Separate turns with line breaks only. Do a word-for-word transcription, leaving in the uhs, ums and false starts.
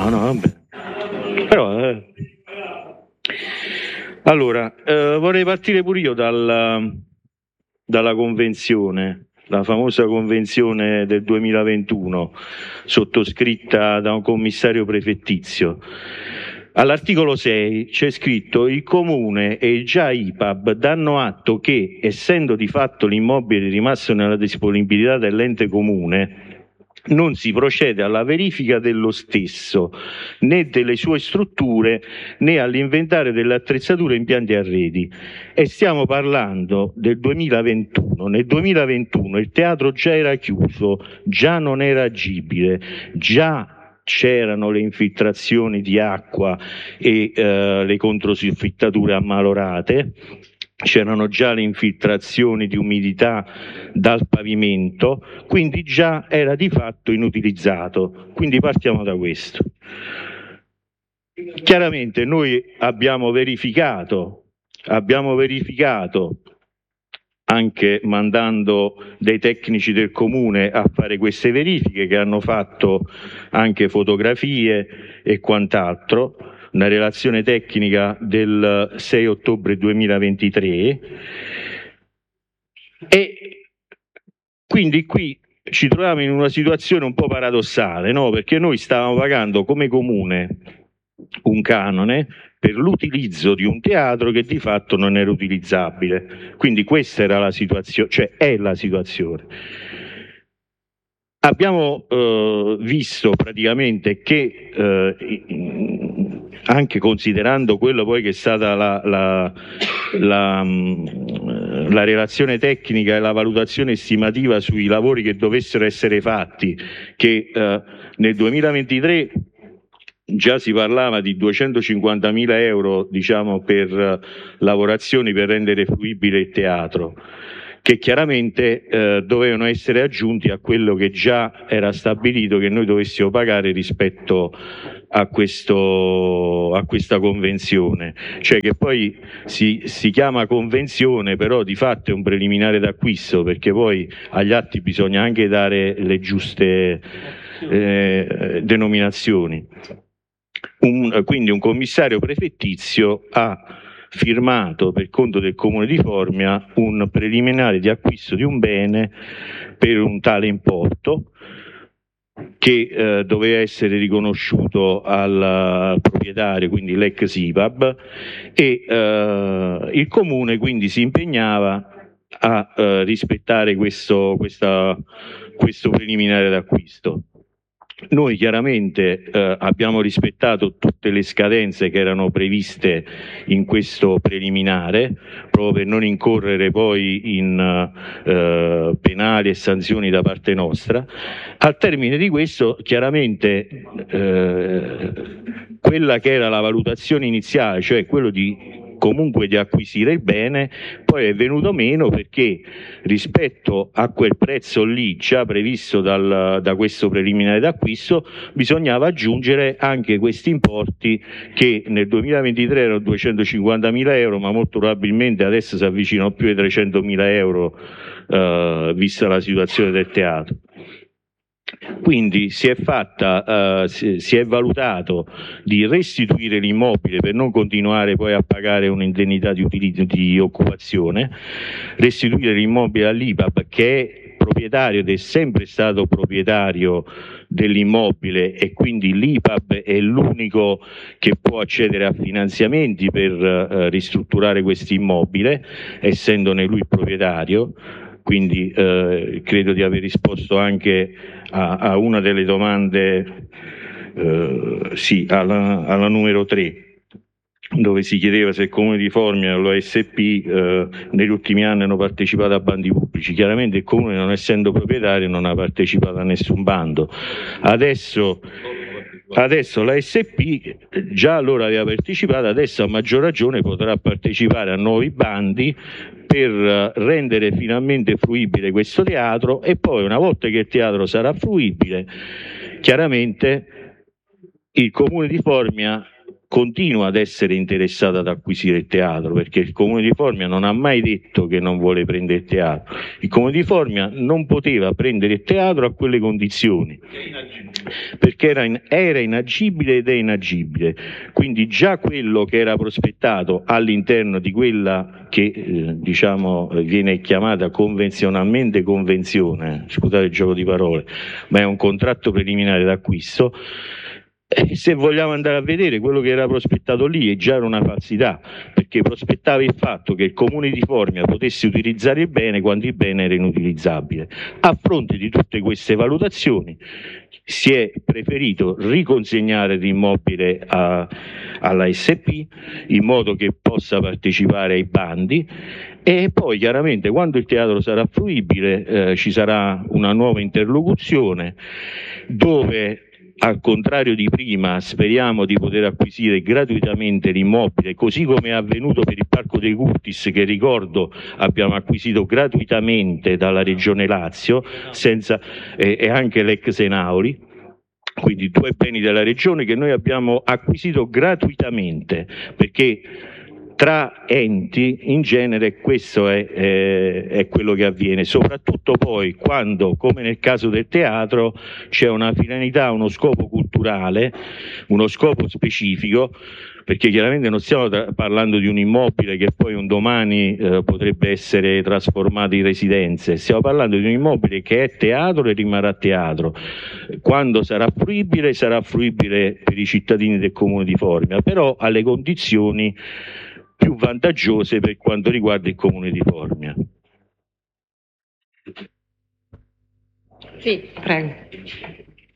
No, no, vabbè. Però, eh. Allora, eh, vorrei partire pure io dal, dalla convenzione, la famosa convenzione del duemilaventuno, sottoscritta da un commissario prefettizio. All'articolo sei c'è scritto: il comune e il già I P A B danno atto che, essendo di fatto l'immobile rimasto nella disponibilità dell'ente comune, non si procede alla verifica dello stesso, né delle sue strutture, né all'inventario delle attrezzature, impianti e arredi. E stiamo parlando del duemilaventuno. Nel duemilaventuno il teatro già era chiuso, già non era agibile, già c'erano le infiltrazioni di acqua e eh, le controsoffittature ammalorate, c'erano già le infiltrazioni di umidità dal pavimento, quindi già era di fatto inutilizzato. Quindi partiamo da questo. Chiaramente noi abbiamo verificato, abbiamo verificato anche mandando dei tecnici del comune a fare queste verifiche, che hanno fatto anche fotografie e quant'altro, una relazione tecnica del sei ottobre duemilaventitré, e quindi qui ci troviamo in una situazione un po' paradossale, no? Perché noi stavamo pagando come comune un canone per l'utilizzo di un teatro che di fatto non era utilizzabile. Quindi questa era la situazione, cioè è la situazione. Abbiamo eh, visto praticamente che eh, anche considerando quello poi che è stata la, la, la, la relazione tecnica e la valutazione estimativa sui lavori che dovessero essere fatti, che eh, nel duemilaventitré già si parlava di duecentocinquantamila euro, diciamo, per lavorazioni per rendere fruibile il teatro, che chiaramente eh, dovevano essere aggiunti a quello che già era stabilito che noi dovessimo pagare rispetto a, questo, a questa convenzione, cioè che poi si, si chiama convenzione, però di fatto è un preliminare d'acquisto, perché poi agli atti bisogna anche dare le giuste eh, denominazioni. Un, quindi un commissario prefettizio ha firmato per conto del comune di Formia un preliminare di acquisto di un bene per un tale importo, che eh, doveva essere riconosciuto al proprietario, quindi l'ex I P A B, e eh, il comune quindi si impegnava a eh, rispettare questo, questa, questo preliminare d'acquisto. Noi chiaramente eh, abbiamo rispettato tutte le scadenze che erano previste in questo preliminare, proprio per non incorrere poi in eh, penali e sanzioni da parte nostra. Al termine di questo, chiaramente eh, quella che era la valutazione iniziale, cioè quello di comunque di acquisire il bene, poi è venuto meno, perché rispetto a quel prezzo lì già previsto dal, da questo preliminare d'acquisto bisognava aggiungere anche questi importi, che nel duemilaventitré erano duecentocinquantamila euro, ma molto probabilmente adesso si avvicinano più ai trecentomila euro eh, vista la situazione del teatro. Quindi si è fatta, uh, si, si è valutato di restituire l'immobile per non continuare poi a pagare un'indennità di utilizzo di occupazione, restituire l'immobile all'I P A B, che è proprietario ed è sempre stato proprietario dell'immobile, e quindi l'I P A B è l'unico che può accedere a finanziamenti per uh, ristrutturare questo immobile, essendone lui il proprietario. Quindi eh, credo di aver risposto anche a, a una delle domande, eh, sì, alla, alla numero tre, dove si chiedeva se il Comune di Formia e l'O S P eh, negli ultimi anni hanno partecipato a bandi pubblici. Chiaramente il Comune, non essendo proprietario, non ha partecipato a nessun bando. Adesso, adesso la S P già allora aveva partecipato, adesso a maggior ragione potrà partecipare a nuovi bandi per rendere finalmente fruibile questo teatro, e poi una volta che il teatro sarà fruibile, chiaramente il Comune di Formia continua ad essere interessata ad acquisire il teatro, perché il Comune di Formia non ha mai detto che non vuole prendere il teatro. Il Comune di Formia non poteva prendere il teatro a quelle condizioni, perché era, in, era inagibile ed è inagibile. Quindi già quello che era prospettato all'interno di quella che eh, diciamo viene chiamata convenzionalmente convenzione, scusate il gioco di parole, ma è un contratto preliminare d'acquisto. E se vogliamo andare a vedere quello che era prospettato lì, è già era una falsità, perché prospettava il fatto che il Comune di Formia potesse utilizzare il bene quando il bene era inutilizzabile. A fronte di tutte queste valutazioni si è preferito riconsegnare l'immobile a, alla S P in modo che possa partecipare ai bandi, e poi chiaramente quando il teatro sarà fruibile eh, ci sarà una nuova interlocuzione dove, al contrario di prima, speriamo di poter acquisire gratuitamente l'immobile, così come è avvenuto per il Parco dei Curtis, che ricordo abbiamo acquisito gratuitamente dalla Regione Lazio, senza, eh, e anche l'ex Enauri, quindi due beni della Regione che noi abbiamo acquisito gratuitamente, perché tra enti in genere questo è, eh, è quello che avviene, soprattutto poi quando, come nel caso del teatro, c'è una finalità, uno scopo culturale, uno scopo specifico, perché chiaramente non stiamo parlando di un immobile che poi un domani eh, potrebbe essere trasformato in residenze, stiamo parlando di un immobile che è teatro e rimarrà teatro. Quando sarà fruibile, sarà fruibile per i cittadini del Comune di Formia, però alle condizioni più vantaggiose per quanto riguarda il Comune di Formia.
Sì, prego.